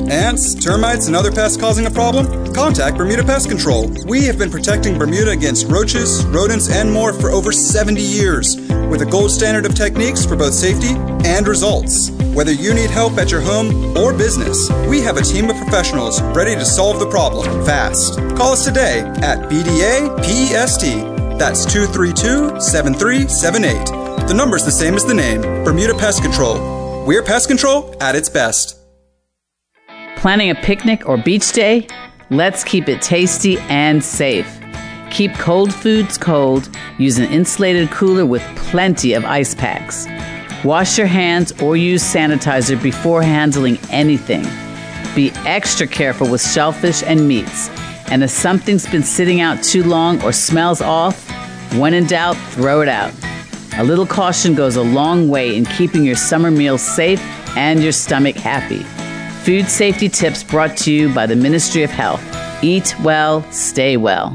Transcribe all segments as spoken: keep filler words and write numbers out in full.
Ants, termites, and other pests causing a problem? Contact Bermuda Pest Control. We have been protecting Bermuda against roaches, rodents, and more for over seventy years, with a gold standard of techniques for both safety and results. Whether you need help at your home or business, we have a team of professionals ready to solve the problem fast. Call us today at B D A P E S T. That's two three two, seven three seven eight. The number's the same as the name, Bermuda Pest Control. We're pest control at its best. Planning a picnic or beach day? Let's keep it tasty and safe. Keep cold foods cold. Use an insulated cooler with plenty of ice packs. Wash your hands or use sanitizer before handling anything. Be extra careful with shellfish and meats. And if something's been sitting out too long or smells off, when in doubt, throw it out. A little caution goes a long way in keeping your summer meals safe and your stomach happy. Food safety tips brought to you by the Ministry of Health. Eat well, stay well.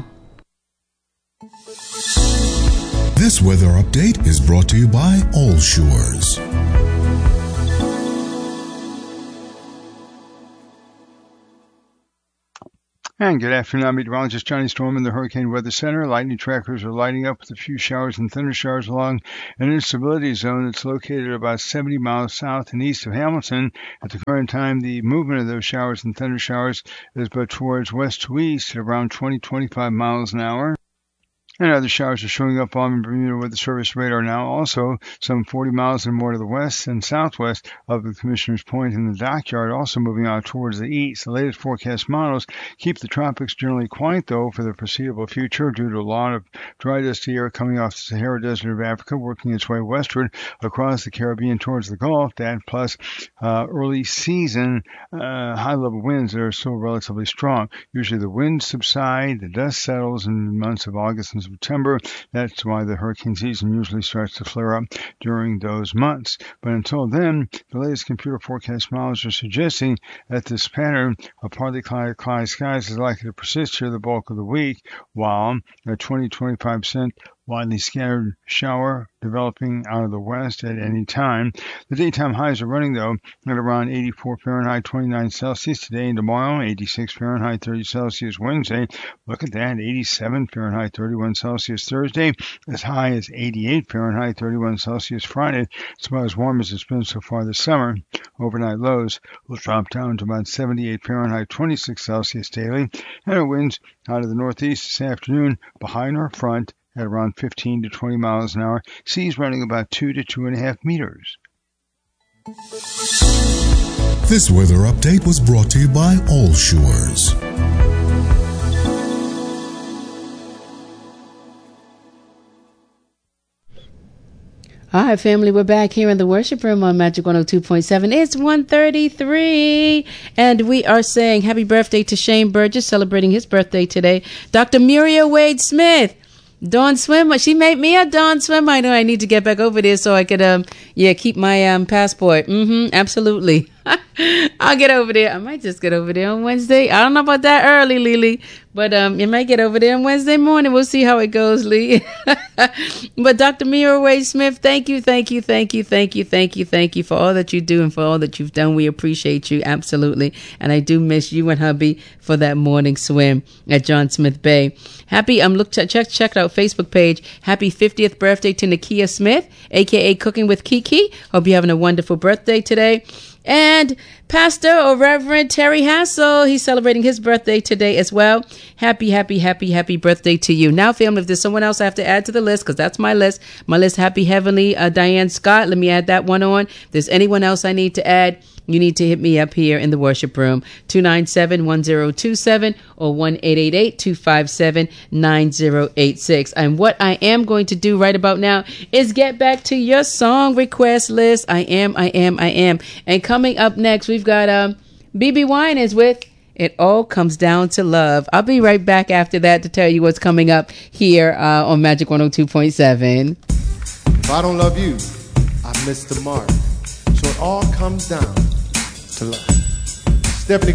This weather update is brought to you by All Shores. And good afternoon, I'm meteorologist Johnny Storm in the Hurricane Weather Center. Lightning trackers are lighting up with a few showers and thunder showers along an instability zone that's located about seventy miles south and east of Hamilton. At the current time, the movement of those showers and thunder showers is but towards west to east at around twenty to twenty-five miles an hour. And other showers are showing up on Bermuda Weather Service radar now, also some forty miles and more to the west and southwest of the Commissioner's Point in the Dockyard, also moving out towards the east. The latest forecast models keep the tropics generally quiet, though, for the foreseeable future due to a lot of dry, dusty air coming off the Sahara Desert of Africa, working its way westward across the Caribbean towards the Gulf. That plus uh, early season uh, high-level winds that are still relatively strong. Usually the winds subside, the dust settles in the months of August and September. That's why the hurricane season usually starts to flare up during those months. But until then, the latest computer forecast models are suggesting that this pattern of partly cloudy, cloudy skies is likely to persist here the bulk of the week, while a twenty to twenty-five percent widely scattered shower developing out of the west at any time. The daytime highs are running, though, at around eighty-four Fahrenheit, twenty-nine Celsius today and tomorrow, eighty-six Fahrenheit, thirty Celsius Wednesday. Look at that, eighty-seven Fahrenheit, thirty-one Celsius Thursday, as high as eighty-eight Fahrenheit, thirty-one Celsius Friday. It's about as warm as it's been so far this summer. Overnight lows will drop down to about seventy-eight Fahrenheit, twenty-six Celsius daily, and our winds out of the northeast this afternoon behind our front at around fifteen to twenty miles an hour. Seas running about two to two and a half meters. This weather update was brought to you by All Shores. All right, family, we're back here in the worship room on Magic one oh two point seven. It's one thirty-three, and we are saying happy birthday to Shane Burgess, celebrating his birthday today. Doctor Muriel Wade Smith, Dawn Swimmer. She made me a Dawn Swimmer. I know I need to get back over there so I could, um, yeah, keep my um passport. Mm-hmm, absolutely. I'll get over there. I might just get over there on Wednesday. I don't know about that early, Lily, but um, you might get over there on Wednesday morning. We'll see how it goes, Lee. But Doctor Mira Wade Smith, thank you, thank you, thank you, thank you, thank you, thank you for all that you do and for all that you've done. We appreciate you, absolutely. And I do miss you and hubby for that morning swim at John Smith Bay. Happy, um, look, check, check, check out Facebook page. Happy fiftieth birthday to Nakia Smith, aka Cooking with Kiki. Hope you're having a wonderful birthday today. And Pastor or Reverend Terry Hassel, he's celebrating his birthday today as well. Happy, happy, happy, happy birthday to you. Now, family, if there's someone else I have to add to the list, because that's my list, my list, Happy Heavenly uh, Diane Scott, let me add that one on. If there's anyone else I need to add, you need to hit me up here in the worship room, two nine seven, one zero two seven or one eight eight eight, two five seven, nine zero eight six. And what I am going to do right about now is get back to your song request list. I am, I am, I am. And coming up next, we've got um, B B Winans with It All Comes Down to Love. I'll be right back after that to tell you what's coming up here uh, on Magic one oh two point seven. If I don't love you, I missed the mark. So it all comes down to love. Stephanie